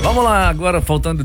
Vamos lá, agora faltando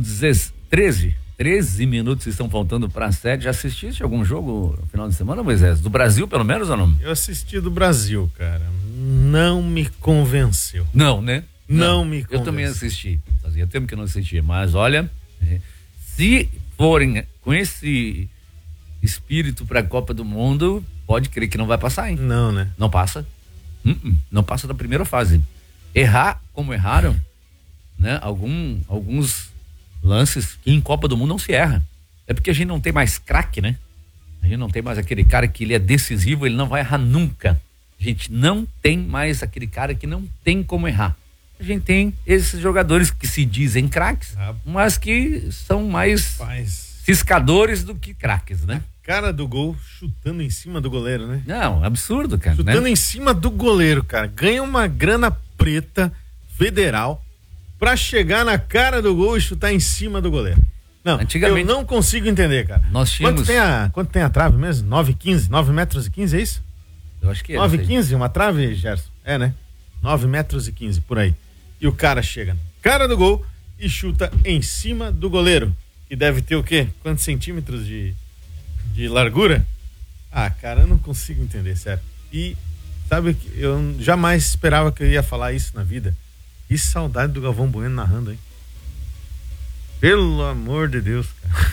13 minutos estão faltando para 7. Já assististe algum jogo no final de semana, Moisés? Do Brasil, pelo menos, ou não? Eu assisti do Brasil, cara. Não me convenceu. Não, né? Não me convenceu. Eu também assisti. Fazia tempo que eu não assistia. Mas olha, se forem com esse espírito para a Copa do Mundo, pode crer que não vai passar, hein? Não, né? Não passa. Não passa da primeira fase. Errar como erraram, né? Alguns lances que em Copa do Mundo não se erra. É porque a gente não tem mais craque, né? A gente não tem mais aquele cara que ele é decisivo, ele não vai errar nunca. A gente não tem mais aquele cara que não tem como errar. A gente tem esses jogadores que se dizem craques, mas que são mais ciscadores do que craques, né? Cara do gol chutando em cima do goleiro, né? Não, absurdo, cara. Chutando em cima do goleiro, cara. Ganha uma grana preta federal pra chegar na cara do gol e chutar em cima do goleiro. Não, antigamente, eu não consigo entender, cara. Nós tínhamos... Quanto tem a trave mesmo? 9,15? 9,15 metros, é isso? Eu acho que é. 9,15? Uma trave, Gerson? É, né? 9,15 metros, por aí. E o cara chega na cara do gol e chuta em cima do goleiro. Que deve ter o quê? Quantos centímetros de largura? Ah, cara, eu não consigo entender, sério. E sabe que eu jamais esperava que eu ia falar isso na vida. Que saudade do Galvão Bueno narrando, hein? Pelo amor de Deus,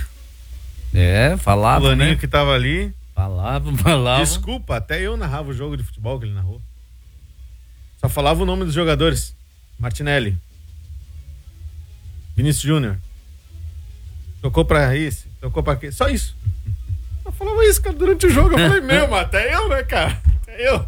cara. Falava, o Laninho, né? que tava ali. Falava. Desculpa, até eu narrava o jogo de futebol que ele narrou. Só falava o nome dos jogadores. Martinelli. Vinícius Júnior. Tocou pra esse, tocou pra aquele. Só isso. Eu falava isso, cara, durante o jogo. Eu falei, mas até eu, né, cara? Até eu.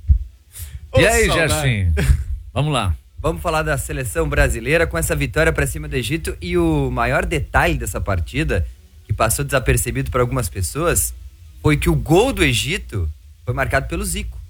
E aí, Gersinho? Vamos lá. Vamos falar da seleção brasileira com essa vitória pra cima do Egito. E o maior detalhe dessa partida, que passou desapercebido para algumas pessoas, foi que o gol do Egito foi marcado pelo Zico.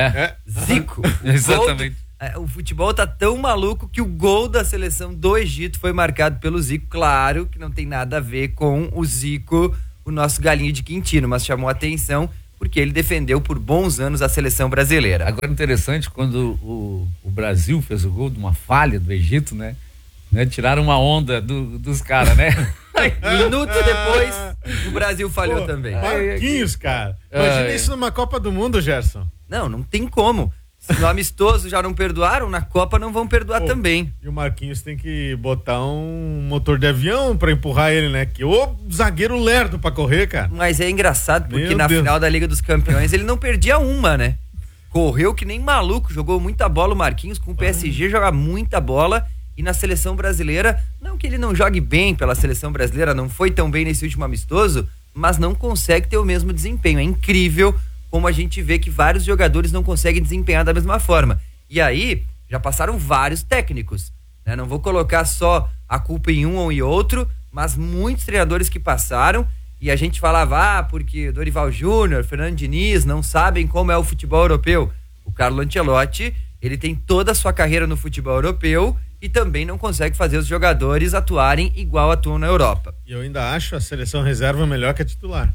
Zico. Exatamente. O futebol tá tão maluco que o gol da seleção do Egito foi marcado pelo Zico. Claro que não tem nada a ver com o Zico, o nosso galinho de Quintino, mas chamou a atenção porque ele defendeu por bons anos a seleção brasileira. Agora, interessante, quando o Brasil fez o gol de uma falha do Egito, né? Tiraram uma onda dos caras, né? Minutos depois, o Brasil falhou também. Marquinhos, cara. Imagina isso numa Copa do Mundo, Gerson. Não tem como. Se no amistoso já não perdoaram, na Copa não vão perdoar também. E o Marquinhos tem que botar um motor de avião pra empurrar ele, né? Que o zagueiro lerdo pra correr, cara. Mas é engraçado, porque na final da Liga dos Campeões ele não perdia uma, né? Correu que nem maluco, jogou muita bola o Marquinhos, com o PSG joga muita bola. E na seleção brasileira, não que ele não jogue bem pela seleção brasileira, não foi tão bem nesse último amistoso, mas não consegue ter o mesmo desempenho. É incrível como a gente vê que vários jogadores não conseguem desempenhar da mesma forma. E aí, já passaram vários técnicos, né? Não vou colocar só a culpa em um ou em outro, mas muitos treinadores que passaram, e a gente falava, porque Dorival Júnior, Fernando Diniz não sabem como é o futebol europeu. O Carlo Ancelotti, ele tem toda a sua carreira no futebol europeu e também não consegue fazer os jogadores atuarem igual atuam na Europa. E eu ainda acho a seleção reserva melhor que a titular.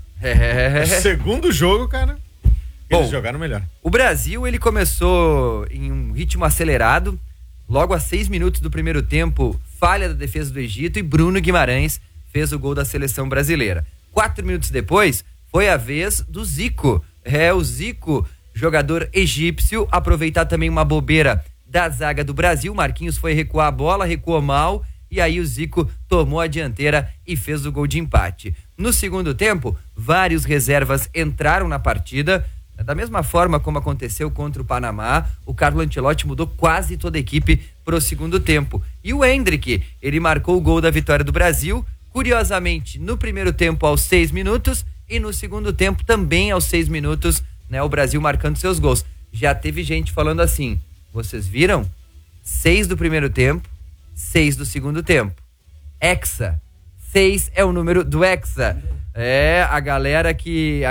Segundo jogo, cara, eles jogaram melhor. O Brasil, ele começou em um ritmo acelerado, logo a 6 minutos do primeiro tempo, falha da defesa do Egito e Bruno Guimarães fez o gol da seleção brasileira. 4 minutos depois, foi a vez do Zico. O Zico, jogador egípcio, aproveitar também uma bobeira da zaga do Brasil. Marquinhos foi recuar a bola, recuou mal, e aí o Zico tomou a dianteira e fez o gol de empate. No segundo tempo, vários reservas entraram na partida. Da mesma forma como aconteceu contra o Panamá, o Carlo Ancelotti mudou quase toda a equipe pro segundo tempo. E o Endrick, ele marcou o gol da vitória do Brasil, curiosamente, no primeiro tempo aos 6 minutos e no segundo tempo também aos 6 minutos, né, o Brasil marcando seus gols. Já teve gente falando assim, vocês viram? 6 do primeiro tempo, 6 do segundo tempo. Hexa. 6 é o número do Hexa. A galera que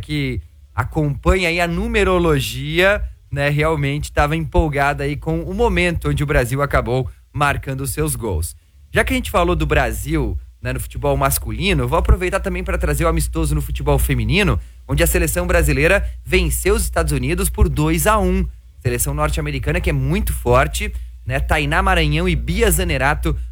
acompanha aí a numerologia, né, realmente estava empolgada aí com o momento onde o Brasil acabou marcando os seus gols. Já que a gente falou do Brasil, né, no futebol masculino, eu vou aproveitar também para trazer o amistoso no futebol feminino, onde a seleção brasileira venceu os Estados Unidos por 2-1. Seleção norte-americana que é muito forte, né? Tainá Maranhão e Bia Zanerato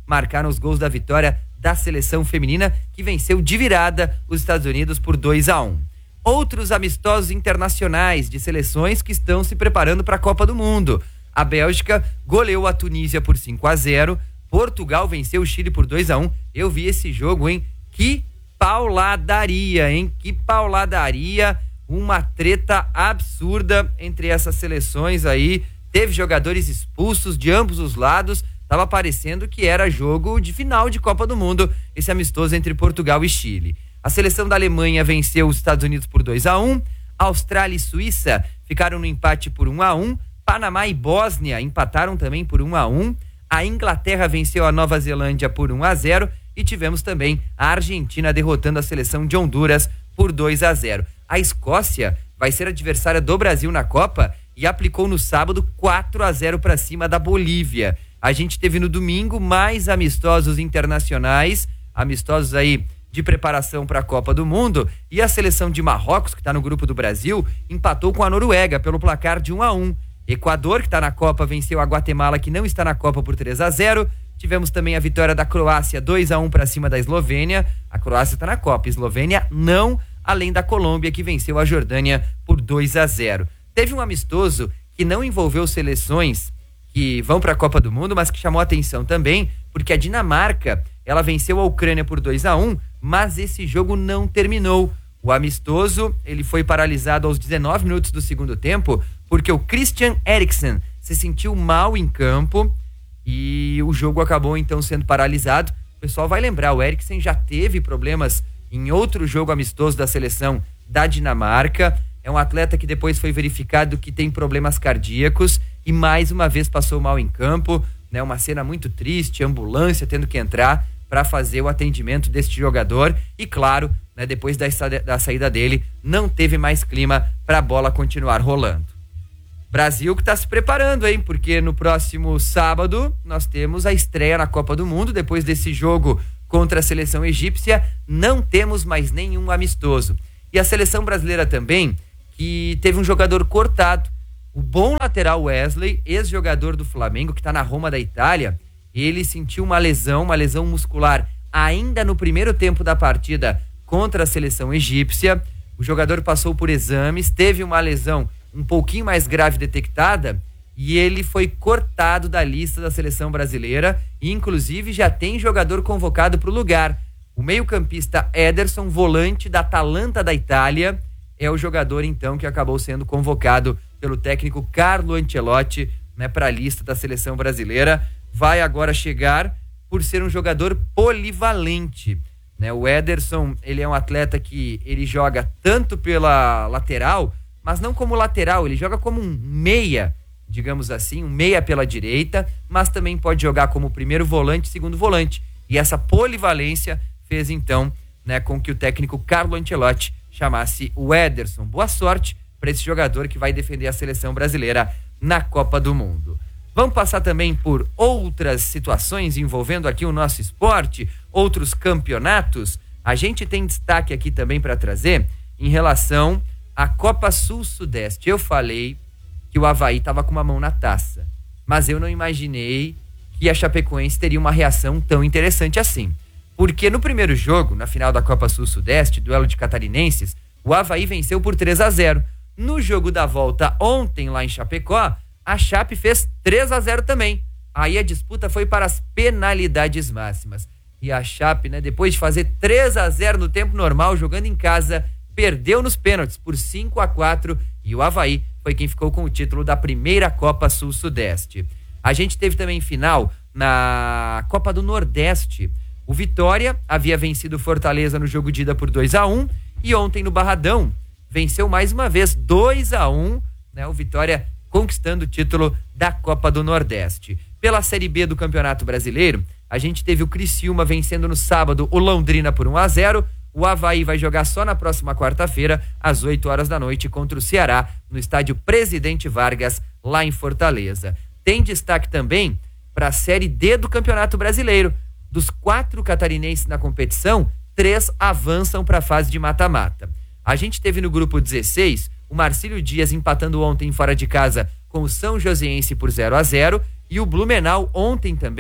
marcaram os gols da vitória da seleção feminina, que venceu de virada os Estados Unidos por 2-1. Outros amistosos internacionais de seleções que estão se preparando para a Copa do Mundo. A Bélgica goleou a Tunísia por 5-0. Portugal venceu o Chile por 2-1. Eu vi esse jogo, hein? Que pauladaria, hein? Que pauladaria. Uma treta absurda entre essas seleções aí. Teve jogadores expulsos de ambos os lados. Tava parecendo que era jogo de final de Copa do Mundo, esse amistoso entre Portugal e Chile. A seleção da Alemanha venceu os Estados Unidos por 2-1. Austrália e Suíça ficaram no empate por 1-1. Panamá e Bósnia empataram também por 1-1. A Inglaterra venceu a Nova Zelândia por 1-0. E tivemos também a Argentina derrotando a seleção de Honduras por 2-0. A Escócia vai ser adversária do Brasil na Copa e aplicou no sábado 4-0 para cima da Bolívia. A gente teve no domingo mais amistosos internacionais, amistosos aí de preparação para a Copa do Mundo, e a seleção de Marrocos, que está no grupo do Brasil, empatou com a Noruega pelo placar de 1-1. Equador, que está na Copa, venceu a Guatemala, que não está na Copa, por 3-0. Tivemos também a vitória da Croácia, 2-1 para cima da Eslovênia. A Croácia está na Copa, a Eslovênia não, além da Colômbia, que venceu a Jordânia por 2-0. Teve um amistoso que não envolveu seleções que vão para a Copa do Mundo, mas que chamou a atenção também, porque a Dinamarca, ela venceu a Ucrânia por 2-1, mas esse jogo não terminou. O amistoso, ele foi paralisado aos 19 minutos do segundo tempo, porque o Christian Eriksen se sentiu mal em campo e o jogo acabou então sendo paralisado. O pessoal vai lembrar, o Eriksen já teve problemas em outro jogo amistoso da seleção da Dinamarca. É um atleta que depois foi verificado que tem problemas cardíacos e mais uma vez passou mal em campo, né? Uma cena muito triste, ambulância tendo que entrar para fazer o atendimento deste jogador e claro, né, depois da saída dele, não teve mais clima para a bola continuar rolando. Brasil que está se preparando, hein? Porque no próximo sábado nós temos a estreia na Copa do Mundo. Depois desse jogo contra a seleção egípcia, não temos mais nenhum amistoso. E a seleção brasileira também, que teve um jogador cortado. O bom lateral Wesley, ex-jogador do Flamengo, que está na Roma da Itália, ele sentiu uma lesão muscular ainda no primeiro tempo da partida contra a seleção egípcia. O jogador passou por exames, teve uma lesão um pouquinho mais grave detectada e ele foi cortado da lista da seleção brasileira e inclusive já tem jogador convocado para o lugar. O meio-campista Ederson, volante da Atalanta da Itália, é o jogador então que acabou sendo convocado pelo técnico Carlo Ancelotti, né, para a lista da seleção brasileira. Vai agora chegar por ser um jogador polivalente, né? O Ederson, ele é um atleta que ele joga tanto pela lateral, mas não como lateral, ele joga como um meia, digamos assim, um meia pela direita, mas também pode jogar como primeiro volante, segundo volante. E essa polivalência fez então, né, com que o técnico Carlo Ancelotti chamasse o Ederson. Boa sorte para esse jogador que vai defender a seleção brasileira na Copa do Mundo. Vamos passar também por outras situações envolvendo aqui o nosso esporte, outros campeonatos. A gente tem destaque aqui também para trazer em relação à Copa Sul-Sudeste. Eu falei que o Avaí estava com uma mão na taça, mas eu não imaginei que a Chapecoense teria uma reação tão interessante assim. Porque no primeiro jogo, na final da Copa Sul-Sudeste, duelo de catarinenses, o Avaí venceu por 3-0. No jogo da volta ontem lá em Chapecó, a Chape fez 3-0 também. Aí a disputa foi para as penalidades máximas. E a Chape, né, depois de fazer 3-0 no tempo normal, jogando em casa, perdeu nos pênaltis por 5-4 e o Avaí foi quem ficou com o título da primeira Copa Sul-Sudeste. A gente teve também final na Copa do Nordeste. O Vitória havia vencido Fortaleza no jogo de ida por 2-1 e ontem no Barradão venceu mais uma vez 2-1, né? O Vitória conquistando o título da Copa do Nordeste. Pela Série B do Campeonato Brasileiro, a gente teve o Criciúma vencendo no sábado o Londrina por 1-0. O Avaí vai jogar só na próxima quarta-feira, às 8 horas da noite, contra o Ceará, no estádio Presidente Vargas, lá em Fortaleza. Tem destaque também para a Série D do Campeonato Brasileiro. Dos 4 catarinenses na competição, 3 avançam para a fase de mata-mata. A gente teve no grupo 16 o Marcílio Dias empatando ontem fora de casa com o São Joséense por 0-0 e o Blumenau ontem também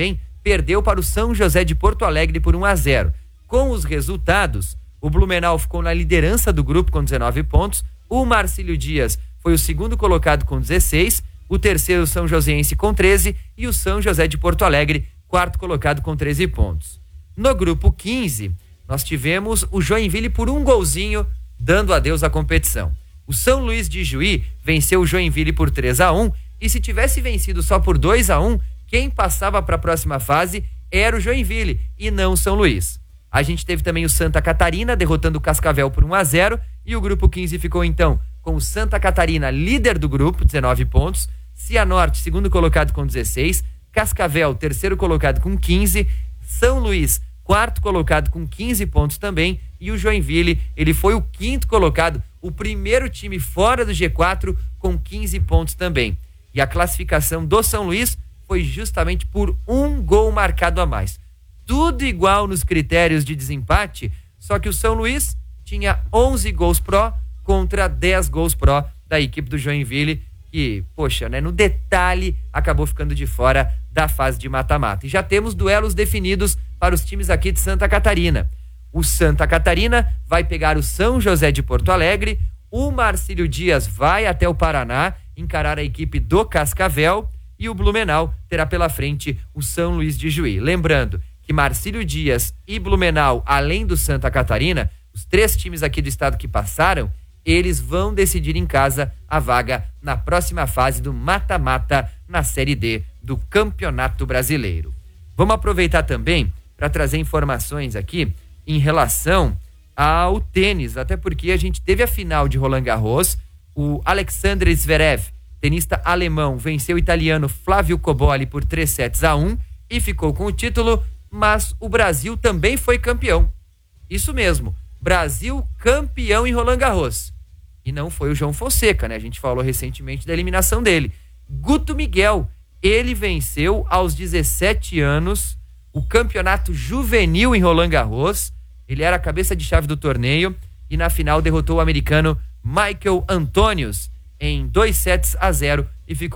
perdeu para o São José de Porto Alegre por 1-0. Com os resultados, o Blumenau ficou na liderança do grupo com 19 pontos, o Marcílio Dias foi o segundo colocado com 16, o terceiro o São Joséense com 13 e o São José de Porto Alegre, quarto colocado com 13 pontos. No grupo 15, nós tivemos o Joinville por um golzinho, dando adeus à competição. O São Luís de Juí venceu o Joinville por 3-1 e se tivesse vencido só por 2-1, quem passava para a próxima fase era o Joinville e não o São Luís. A gente teve também o Santa Catarina derrotando o Cascavel por 1-0 e o grupo 15 ficou então com o Santa Catarina líder do grupo, 19 pontos, Cianorte segundo colocado com 16, Cascavel terceiro colocado com 15, São Luís quarto colocado com 15 pontos também e o Joinville, ele foi o quinto colocado, o primeiro time fora do G4 com 15 pontos também. E a classificação do São Luís foi justamente por um gol marcado a mais. Tudo igual nos critérios de desempate, só que o São Luís tinha 11 gols pró contra 10 gols pró da equipe do Joinville, que, poxa, né, no detalhe acabou ficando de fora da fase de mata-mata. E já temos duelos definidos para os times aqui de Santa Catarina. O Santa Catarina vai pegar o São José de Porto Alegre, o Marcílio Dias vai até o Paraná encarar a equipe do Cascavel e o Blumenau terá pela frente o São Luís de Juí. Lembrando que Marcílio Dias e Blumenau, além do Santa Catarina, os 3 times aqui do estado que passaram, eles vão decidir em casa a vaga na próxima fase do mata-mata na Série D do Campeonato Brasileiro. Vamos aproveitar também para trazer informações aqui em relação ao tênis, até porque a gente teve a final de Roland Garros, o Alexander Zverev, tenista alemão, venceu o italiano Flávio Cobolli por 3-1 e ficou com o título, mas o Brasil também foi campeão. Isso mesmo, Brasil campeão em Roland Garros. E não foi o João Fonseca, né? A gente falou recentemente da eliminação dele. Guto Miguel, ele venceu aos 17 anos o campeonato juvenil em Roland Garros. Ele era a cabeça de chave do torneio e na final derrotou o americano Michael Antonius em 2-0 e ficou